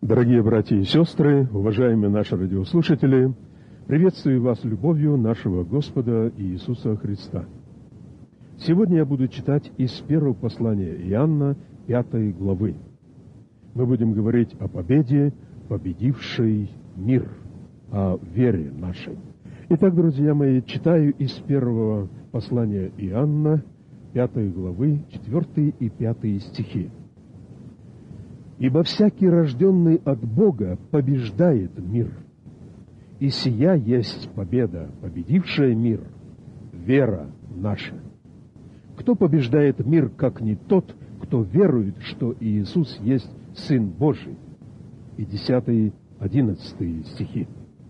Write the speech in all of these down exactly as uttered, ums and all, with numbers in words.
Дорогие братья и сестры, уважаемые наши радиослушатели, приветствую вас любовью нашего Господа Иисуса Христа. Сегодня я буду читать из первого послания Иоанна, пятой главы. Мы будем говорить о победе, победившей мир, о вере нашей. Итак, друзья мои, читаю из первого послания Иоанна, пятой главы, четвёртый и пятый стихи. «Ибо всякий, рожденный от Бога, побеждает мир. И сия есть победа, победившая мир, вера наша. Кто побеждает мир, как не тот, кто верует, что Иисус есть Сын Божий?» И десятый, одиннадцатый стихи.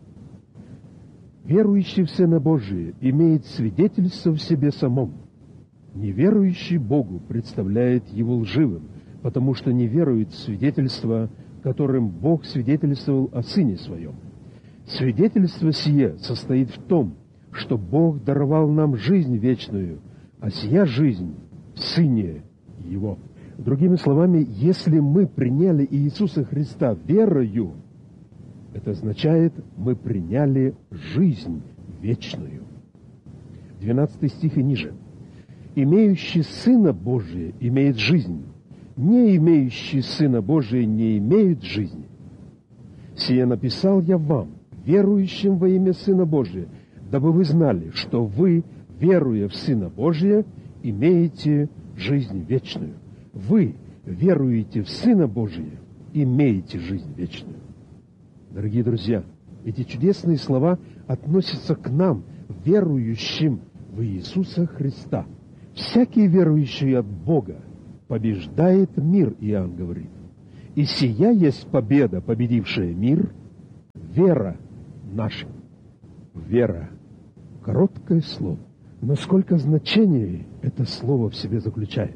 «Верующий в Сына Божия имеет свидетельство в себе самом. Неверующий Богу представляет его лживым, потому что не верует в свидетельство, которым Бог свидетельствовал о Сыне Своем. Свидетельство сие состоит в том, что Бог даровал нам жизнь вечную, а сия жизнь в Сыне Его». Другими словами, если мы приняли Иисуса Христа верою, это означает, мы приняли жизнь вечную. двенадцатый стих и ниже. «Имеющий Сына Божия имеет жизнь, не имеющий Сына Божия не имеет жизни. Сие написал я вам, верующим во имя Сына Божия, дабы вы знали, что вы, веруя в Сына Божия, имеете жизнь вечную». Вы веруете в Сына Божия, имеете жизнь вечную. Дорогие друзья, эти чудесные слова относятся к нам, верующим в Иисуса Христа. Всякий верующий от Бога побеждает мир, Иоанн говорит. И сия есть победа, победившая мир, вера наша. Вера. Короткое слово, но сколько значений это слово в себе заключает.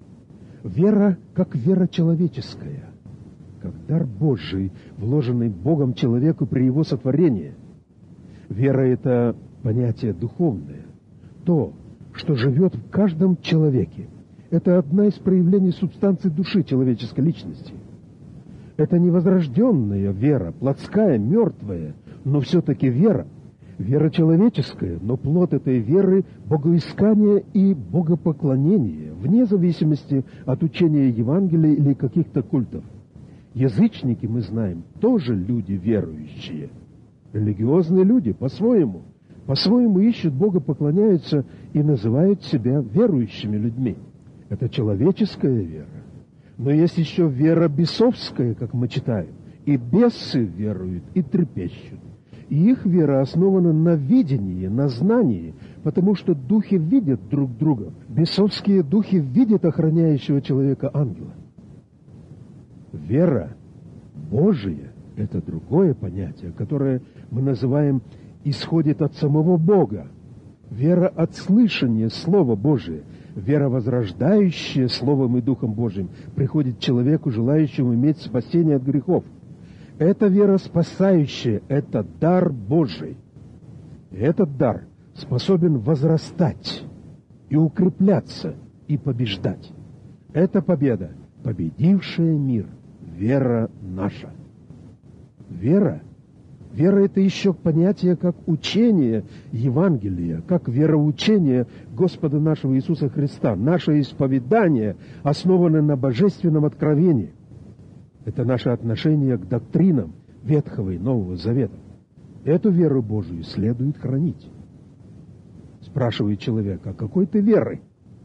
Вера, как вера человеческая, как дар Божий, вложенный Богом человеку при его сотворении. Вера — это понятие духовное, то, что живет в каждом человеке. Это одна из проявлений субстанции души человеческой личности. Это невозрожденная вера, плотская, мертвая, но все-таки вера. Вера человеческая, но плод этой веры – богоискание и богопоклонение, вне зависимости от учения Евангелия или каких-то культов. Язычники, мы знаем, тоже люди верующие. Религиозные люди по-своему. По-своему ищут Бога, поклоняются и называют себя верующими людьми. Это человеческая вера. Но есть еще вера бесовская, как мы читаем. И бесы веруют, и трепещут. И их вера основана на видении, на знании, потому что духи видят друг друга. Бесовские духи видят охраняющего человека ангела. Вера Божия — это другое понятие, которое мы называем «исходит от самого Бога». Вера от слышания Слова Божия, вера, возрождающая Словом и Духом Божиим, приходит человеку, желающему иметь спасение от грехов. Это вера спасающая, это дар Божий. И этот дар способен возрастать и укрепляться, и побеждать. Это победа, победившая мир, вера наша. Вера, вера — это еще понятие как учение Евангелия, как вероучение Господа нашего Иисуса Христа. Наше исповедание основано на божественном откровении. Это наше отношение к доктринам Ветхого и Нового Завета. Эту веру Божию следует хранить. Спрашивает человек: а какой ты веры?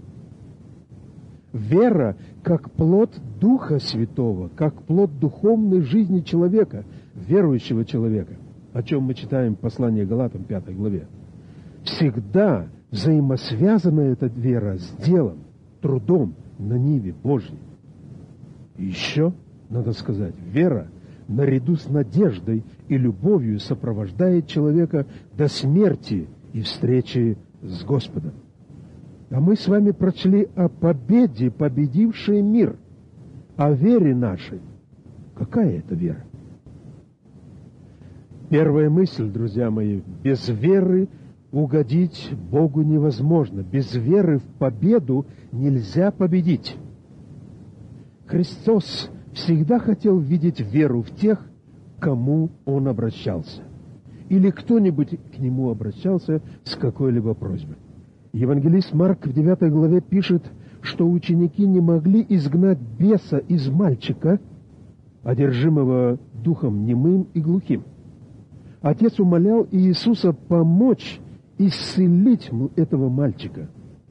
Вера как плод Духа Святого, как плод духовной жизни человека, верующего человека, о чем мы читаем в послании Галатам, пятой главе. Всегда взаимосвязана эта вера с делом, трудом на ниве Божьей. И еще надо сказать, вера наряду с надеждой и любовью сопровождает человека до смерти и встречи с Господом. А мы с вами прочли о победе, победившей мир, о вере нашей. Какая это вера? Первая мысль, друзья мои: без веры угодить Богу невозможно. Без веры в победу нельзя победить. Христос всегда хотел видеть веру в тех, к кому он обращался, или кто-нибудь к нему обращался с какой-либо просьбой. Евангелист Марк в девятой главе пишет, что ученики не могли изгнать беса из мальчика, одержимого духом немым и глухим. Отец умолял Иисуса помочь исцелить этого мальчика.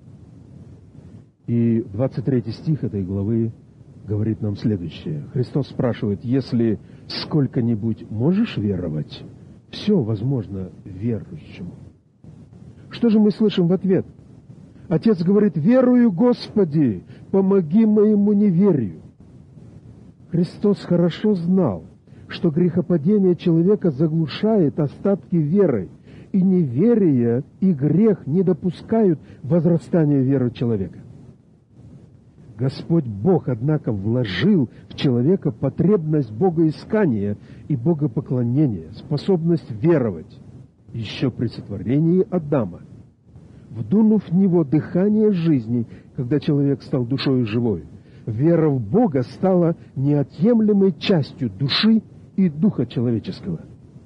И двадцать третий стих этой главы говорит нам следующее. Христос спрашивает: если сколько-нибудь можешь веровать, все возможно верующему. Что же мы слышим в ответ? Отец говорит: верую, Господи, помоги моему неверию. Христос хорошо знал, что грехопадение человека заглушает остатки веры, и неверие и грех не допускают возрастания веры человека. Господь Бог, однако, вложил в человека потребность богоискания и богопоклонения, способность веровать еще при сотворении Адама, вдунув в него дыхание жизни, когда человек стал душою живой. Вера в Бога стала неотъемлемой частью души и духа человеческого.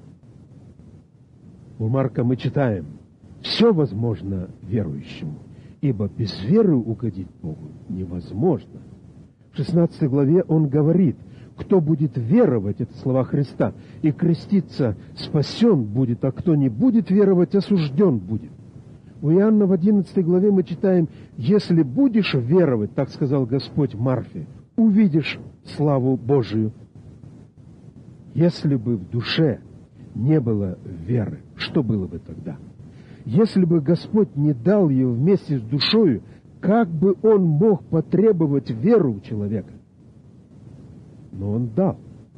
У Марка мы читаем: «Все возможно верующему, ибо без веры угодить Богу невозможно». В шестнадцатой главе он говорит: кто будет веровать, это слова Христа, и креститься, спасен будет, а кто не будет веровать, осужден будет. У Иоанна в одиннадцатой главе мы читаем: если будешь веровать, так сказал Господь Марфе, увидишь славу Божию. Если бы в душе не было веры, что было бы тогда? Если бы Господь не дал ее вместе с душою, как бы Он мог потребовать веру у человека? Но Он дал.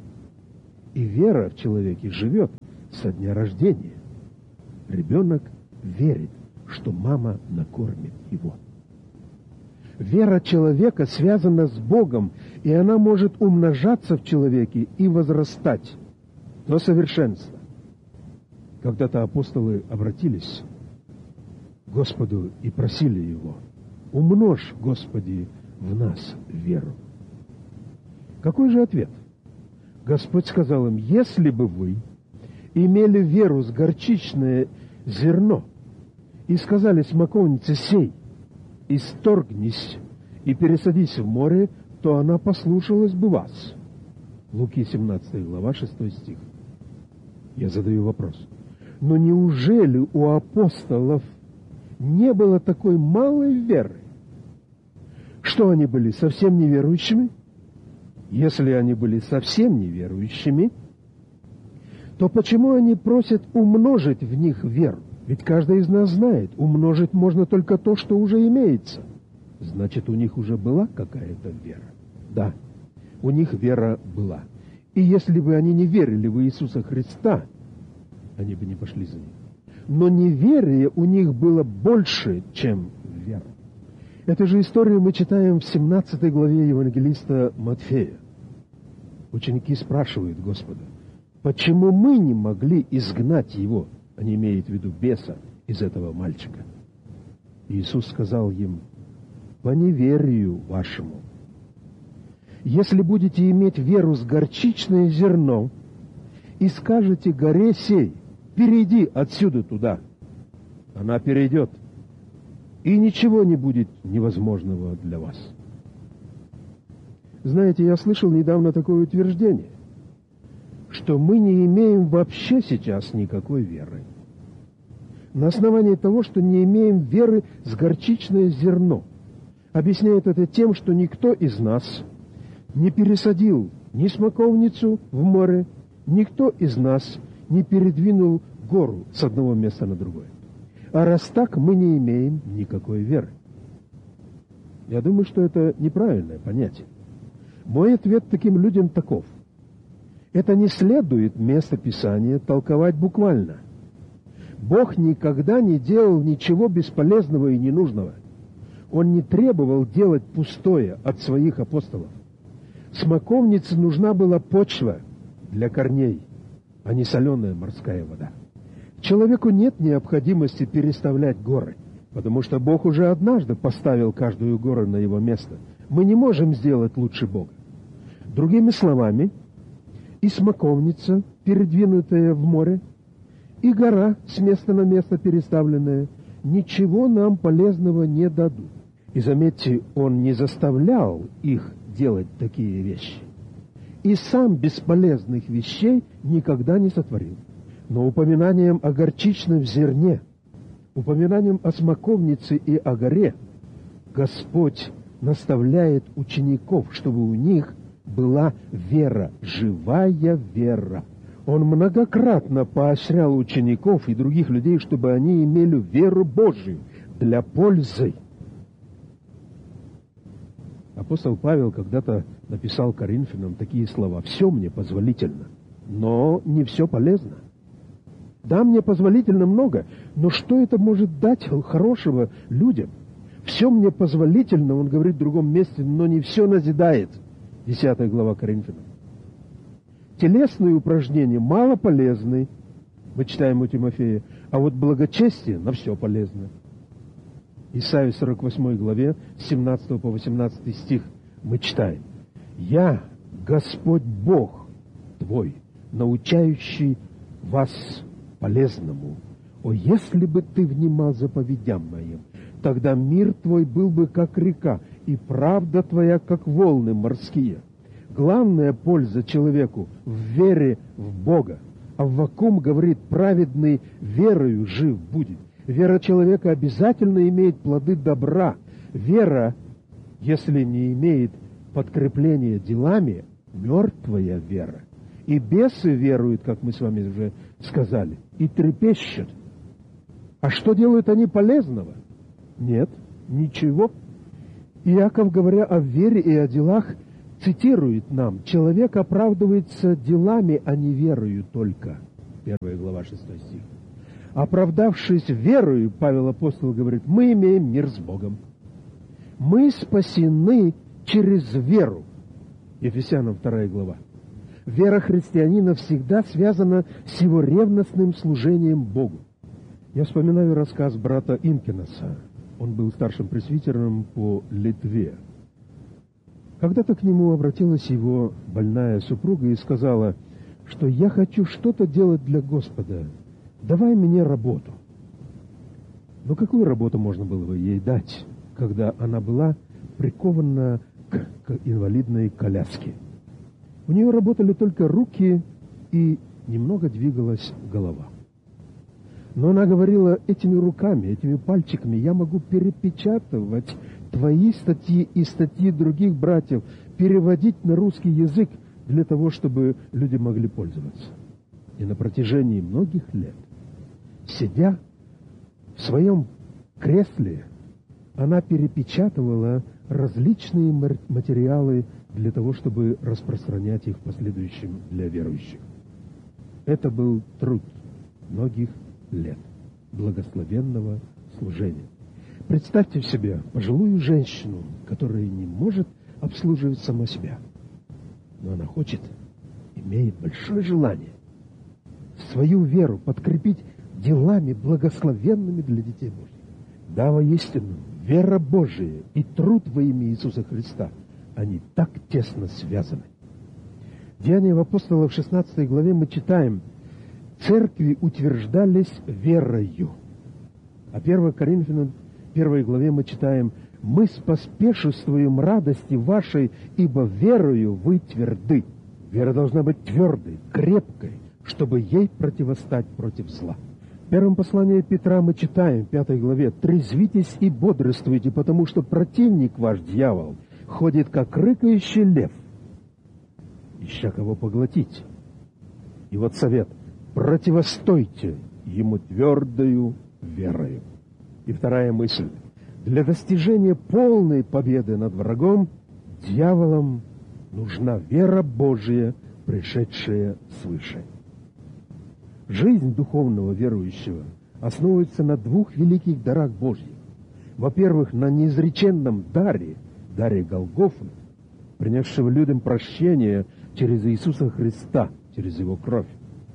И вера в человеке живет со дня рождения. Ребенок верит, что мама накормит его. Вера человека связана с Богом, и она может умножаться в человеке и возрастать до совершенства. Когда-то апостолы обратились к Господу и просили Его: «Умножь, Господи, в нас веру». Какой же ответ? Господь сказал им: «Если бы вы имели веру с горчичное зерно и сказали смоковнице сей, исторгнись и пересадись в море, то она послушалась бы вас». Луки семнадцатая глава, шестой стих. Я задаю вопрос. Но неужели у апостолов не было такой малой веры? Что они были совсем неверующими? Если они были совсем неверующими, то почему они просят умножить в них веру? Ведь каждый из нас знает, умножить можно только то, что уже имеется. Значит, у них уже была какая-то вера. Да, у них вера была. И если бы они не верили в Иисуса Христа, они бы не пошли за Ним. Но неверие у них было больше, чем вера. Эту же историю мы читаем в семнадцатой главе Евангелиста Матфея. Ученики спрашивают Господа: почему мы не могли изгнать его, они имеют в виду беса, из этого мальчика? Иисус сказал им: по неверию вашему. Если будете иметь веру с горчичное зерно и скажете горе сей: перейди отсюда туда, она перейдет, и ничего не будет невозможного для вас. Знаете, я слышал недавно такое утверждение, что мы не имеем вообще сейчас никакой веры. На основании того, что не имеем веры с горчичное зерно. Объясняют это тем, что никто из нас не пересадил ни смоковницу в море, никто из нас не передвинул гору с одного места на другое. А раз так, мы не имеем никакой веры. Я думаю, что это неправильное понятие. Мой ответ таким людям таков: это не следует место Писания толковать буквально. Бог никогда не делал ничего бесполезного и ненужного. Он не требовал делать пустое от своих апостолов. Смоковнице нужна была почва для корней, а не соленая морская вода. Человеку нет необходимости переставлять горы, потому что Бог уже однажды поставил каждую гору на его место. Мы не можем сделать лучше Бога. Другими словами, и смоковница, передвинутая в море, и гора, с места на место переставленная, ничего нам полезного не дадут. И заметьте, он не заставлял их делать такие вещи. И сам бесполезных вещей никогда не сотворил. Но упоминанием о горчичном зерне, упоминанием о смоковнице и о горе Господь наставляет учеников, чтобы у них была вера, живая вера. Он многократно поощрял учеников и других людей, чтобы они имели веру Божию для пользы. Апостол Павел когда-то написал Коринфянам такие слова: «Все мне позволительно, но не все полезно». Да, мне позволительно много, но что это может дать хорошего людям? Все мне позволительно, он говорит в другом месте, но не все назидает. десятая глава Коринфянам. Телесные упражнения мало полезны, мы читаем у Тимофея, а вот благочестие на все полезно. Исайя сорок восьмой главе, с семнадцатого по восемнадцатый стих мы читаем: «Я, Господь Бог твой, научающий вас полезному. О, если бы ты внимал заповедям моим, тогда мир твой был бы как река, и правда твоя как волны морские». Главная польза человеку в вере в Бога. Аввакум говорит: праведный верою жив будет. Вера человека обязательно имеет плоды добра. Вера, если не имеет подкрепления делами, мертвая вера. И бесы веруют, как мы с вами уже сказали, и трепещут. А что делают они полезного? Нет, ничего. Иаков, говоря о вере и о делах, цитирует нам: «Человек оправдывается делами, а не верою только». Первая глава, шестой стих. Оправдавшись верою, Павел апостол говорит, мы имеем мир с Богом. Мы спасены через веру. Ефесянам вторая глава. Вера христианина всегда связана с его ревностным служением Богу. Я вспоминаю рассказ брата Инкинаса. Он был старшим пресвитером по Литве. Когда-то к нему обратилась его больная супруга и сказала, что я хочу что-то делать для Господа. Давай мне работу. Но какую работу можно было бы ей дать, когда она была прикована к, к инвалидной коляске? У нее работали только руки и немного двигалась голова. Но она говорила: этими руками, этими пальчиками я могу перепечатывать твои статьи и статьи других братьев, переводить на русский язык для того, чтобы люди могли пользоваться. И на протяжении многих лет, сидя в своем кресле, она перепечатывала различные материалы для того, чтобы распространять их в последующем для верующих. Это был труд многих лет благословенного служения. Представьте себе пожилую женщину, которая не может обслуживать сама себя, но она хочет, имеет большое желание свою веру подкрепить делами благословенными для детей Божьих. Да, воистину, вера Божия и труд во имя Иисуса Христа, они так тесно связаны. Деяния апостолов в шестнадцатой главе мы читаем: церкви утверждались верою. А первое Коринфянам первой главе мы читаем: мы споспешествуем радости вашей, ибо верою вы тверды. Вера должна быть твердой, крепкой, чтобы ей противостать против зла. В первом послании Петра мы читаем, в пятой главе: «Трезвитесь и бодрствуйте, потому что противник ваш, дьявол, ходит, как рыкающий лев, ища кого поглотить». И вот совет: противостойте ему твердою верою. И вторая мысль: для достижения полной победы над врагом, дьяволом, нужна вера Божия, пришедшая свыше. Жизнь духовного верующего основывается на двух великих дарах Божьих. Во-первых, на неизреченном даре, даре Голгофы, принесшего людям прощение через Иисуса Христа, через Его кровь.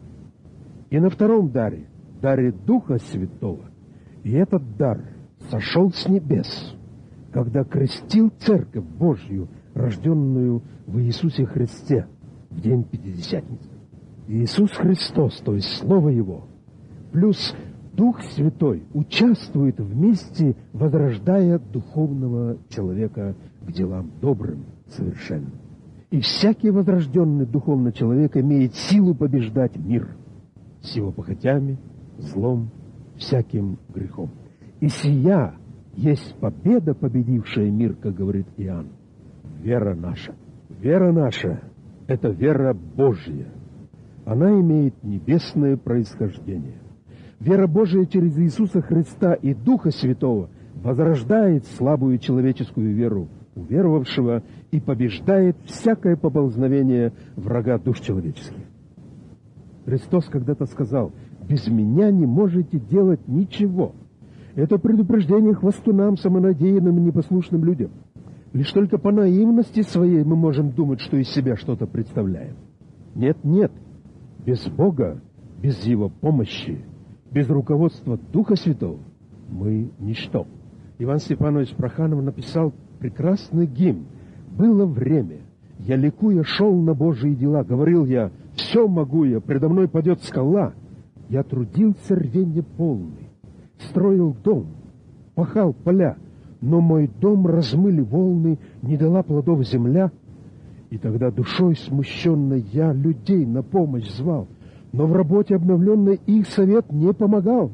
И на втором даре, даре Духа Святого. И этот дар сошел с небес, когда крестил Церковь Божью рожденную в Иисусе Христе в день Пятидесятницы. Иисус Христос, то есть Слово Его, плюс Дух Святой участвует вместе, возрождая духовного человека к делам добрым, совершенным. И всякий возрожденный духовный человек имеет силу побеждать мир с его похотями, злом, всяким грехом. И сия есть победа, победившая мир, как говорит Иоанн. Вера наша. Вера наша — это вера Божья. Она имеет небесное происхождение. Вера Божия через Иисуса Христа и Духа Святого возрождает слабую человеческую веру уверовавшего и побеждает всякое поползновение врага душ человеческих. Христос когда-то сказал: «Без меня не можете делать ничего». Это предупреждение хвастунам, самонадеянным и непослушным людям. Лишь только по наивности своей мы можем думать, что из себя что-то представляем. Нет, нет. Без Бога, без Его помощи, без руководства Духа Святого мы ничто. Иван Степанович Проханов написал прекрасный гимн. «Было время, я ликуя шел на Божьи дела, говорил я: все могу я, предо мной падет скала. Я трудился рвенье полный, строил дом, пахал поля, но мой дом размыли волны, не дала плодов земля. И тогда душой смущенной я людей на помощь звал, но в работе обновленной их совет не помогал.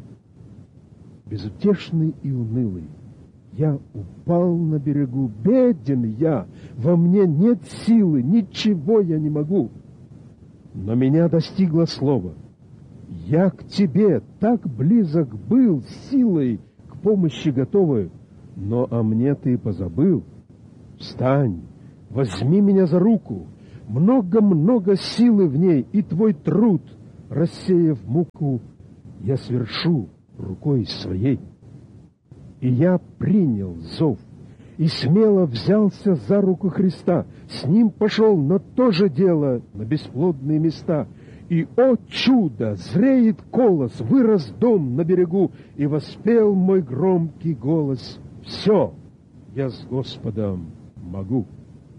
Безутешный и унылый я упал на берегу, беден я, во мне нет силы, ничего я не могу. Но меня достигло слово: я к тебе так близок был, силой к помощи готовой, но о мне ты позабыл. Встань, возьми меня за руку, много-много силы в ней, и твой труд, рассеяв муку, я свершу рукой своей. И я принял зов, и смело взялся за руку Христа, с ним пошел на то же дело, на бесплодные места. И, о чудо, зреет колос, вырос дом на берегу, и воспел мой громкий голос: все, я с Господом могу.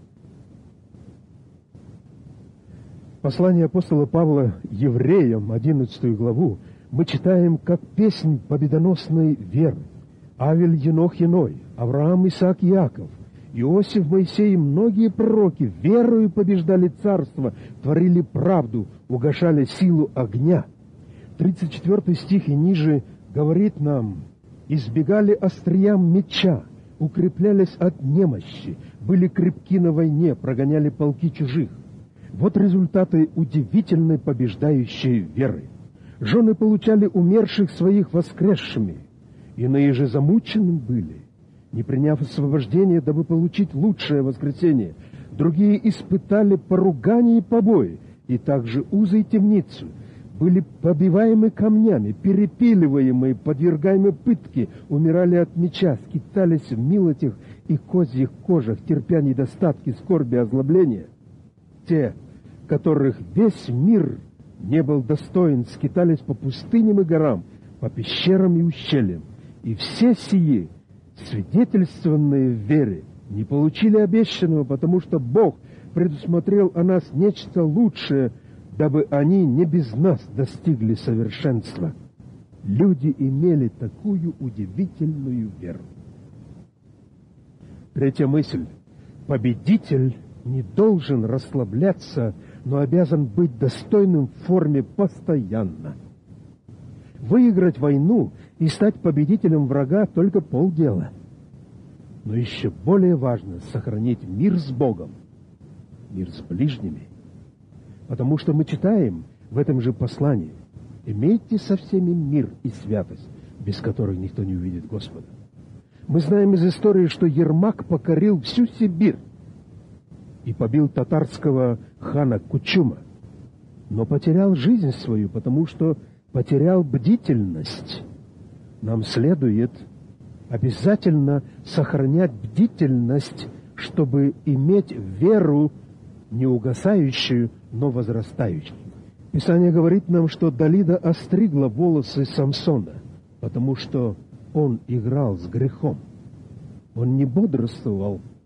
Послание апостола Павла евреям, одиннадцатую главу, мы читаем как песнь победоносной веры. Авель, Енох, Еной, Авраам, Исаак, Иаков, Иосиф, Моисей и многие пророки верою побеждали царство, творили правду, угашали силу огня. тридцать четвёртый стих и ниже говорит нам: избегали остриям меча, укреплялись от немощи, были крепки на войне, прогоняли полки чужих. Вот результаты удивительной побеждающей веры. Жены получали умерших своих воскресшими, иные же замучены были, не приняв освобождения, дабы получить лучшее воскресение. Другие испытали поругание и побои, и также узы и темницу. Были побиваемы камнями, перепиливаемы, подвергаемы пытке, умирали от меча, скитались в милотях и козьих кожах, терпя недостатки, скорби, озлобления. Те, которых весь мир не был достоин, скитались по пустыням и горам, по пещерам и ущельям. И все сии, свидетельствованные в вере, не получили обещанного, потому что Бог предусмотрел о нас нечто лучшее, дабы они не без нас достигли совершенства. Люди имели такую удивительную веру. Третья мысль. Победитель не должен расслабляться, но обязан быть достойным в форме постоянно. Выиграть войну и стать победителем врага — только полдела. Но еще более важно сохранить мир с Богом, мир с ближними. Потому что мы читаем в этом же послании: «Имейте со всеми мир и святость, без которой никто не увидит Господа». Мы знаем из истории, что Ермак покорил всю Сибирь и побил татарского хана Кучума, но потерял жизнь свою, потому что потерял бдительность. Нам следует обязательно сохранять бдительность, чтобы иметь веру не угасающую, но возрастающую. Писание говорит нам, что Далида остригла волосы Самсона, потому что он играл с грехом. Он не бодрствовал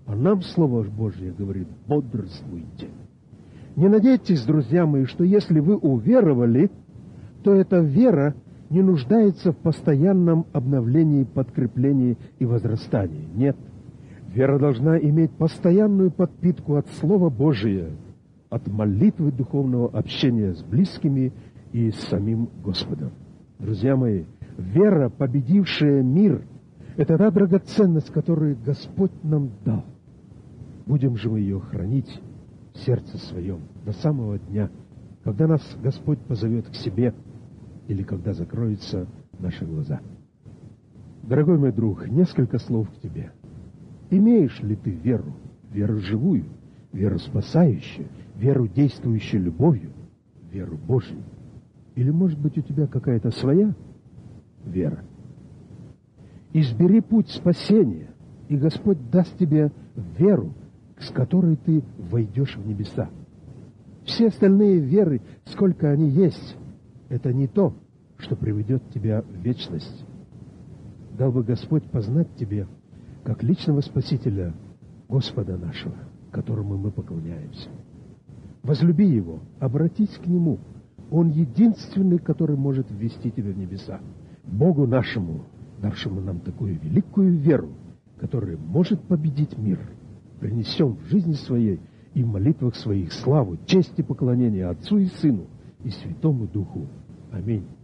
А нам Слово Божье говорит: бодрствуйте. Не надейтесь, друзья мои, что если вы уверовали, то эта вера не нуждается в постоянном обновлении, подкреплении и возрастании. Нет. Вера должна иметь постоянную подпитку от Слова Божия, от молитвы, духовного общения с близкими и с самим Господом. Друзья мои, вера, победившая мир, это та драгоценность, которую Господь нам дал. Будем же мы ее хранить в сердце своем до самого дня, когда нас Господь позовет к себе или когда закроются наши глаза. Дорогой мой друг, несколько слов к тебе. Имеешь ли ты веру, веру живую, веру спасающую, веру, действующую любовью, веру Божью? Или, может быть, у тебя какая-то своя вера? Избери путь спасения, и Господь даст тебе веру, с которой ты войдешь в небеса. Все остальные веры, сколько они есть, это не то, что приведет тебя в вечность. Дал бы Господь познать тебе, как личного Спасителя, Господа нашего, которому мы поклоняемся. Возлюби Его, обратись к Нему. Он единственный, который может ввести тебя в небеса. Богу нашему, давшему нам такую великую веру, которая может победить мир, принесем в жизни своей и в молитвах своих славу, честь и поклонение Отцу и Сыну и Святому Духу. Аминь.